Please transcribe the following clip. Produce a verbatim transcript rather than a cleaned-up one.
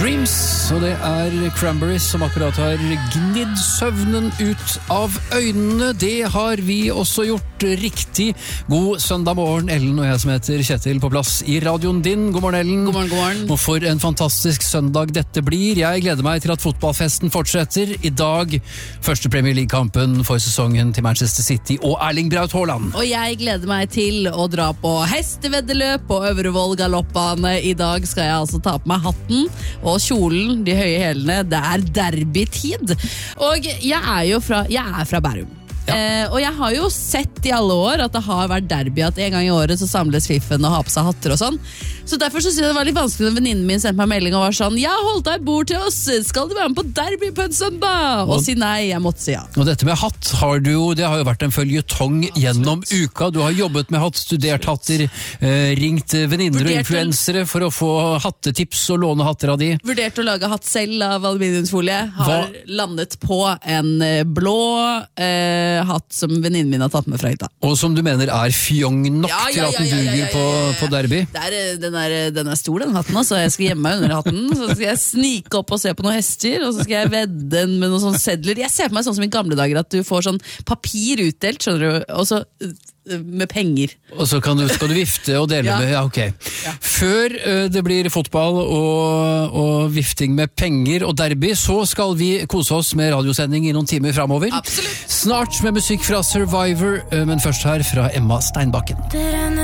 Dreams, og det er Cranberries som akkurat har gnidd søvnen ut av øynene. Det har vi også gjort riktig. God søndag morgen, Ellen og jeg som heter Kjetil på plass i radioen din. God morgen, Ellen. God morgen, god morgen. Og for en fantastisk søndag dette blir. Jeg gleder meg til at fotballfesten fortsetter. I dag, første Premier League-kampen for sesongen til Manchester City og Erling Braut Haaland. Og jeg gleder meg til å dra på hesteveddeløp på Øvrevoll galoppbane. I dag skal jeg altså ta på meg hatten og kjolen, de høye hælene. Det er derbytid. Og jeg er jo fra, jeg er fra Bærum. Ja. Eh, og jeg har jo sett i alle år at det har vært derby, at en gang i året så samles fiffen og har på seg hatter og sånn. Så derfor så synes jeg det var litt vanskelig når venninnen min sendte meg en melding og var sånn: «Ja, holdt deg et bord til oss, skal du være med på derby på en søndag?» Og, og si nei, jeg måtte si ja. Og dette med hatt har du jo, det har jo vært en føljetong gjennom uka. Du har jobbet med hatt, studert hatter, eh, ringt venninner og influensere for å få hattetips og låne hatter av de. Vurdert å lage hatt selv av aluminiumsfolie. Har Hva? landet på en blå eh, hatt som venninnen min har tatt med fra hytta. Og som du mener er fjong nok ja, til ja, at den ja, ja, duger ja, ja, ja. på, på derby? Det er, den, er, den er stor, den hatten. Altså. Jeg skal gjemme meg under hatten, så skal jeg snike opp og se på noen hester, og så skal jeg vedde med noen sånne sedler. Jeg ser på meg sånn som i gamle dager, at du får sånn papir utdelt, skjønner du, og så med penger. Og så kan du, skal du vifte og dele ja. med, ja ok. Ja. Før uh, det blir fotball og, og vifting med penger og derby, så skal vi kose oss med radiosending i noen timer fremover. Absolutt. Snart med musikk fra Survivor, uh, men først her fra Emma Steinbakken.